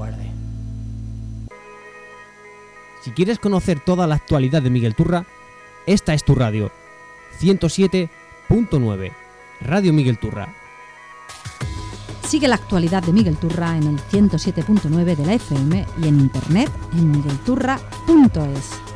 guarde. Si quieres conocer toda la actualidad de Miguel Turra, esta es tu radio. 107.9 Radio Miguel Turra. Sigue la actualidad de Miguel Turra en el 107.9 de la FM y en internet en miguelturra.es.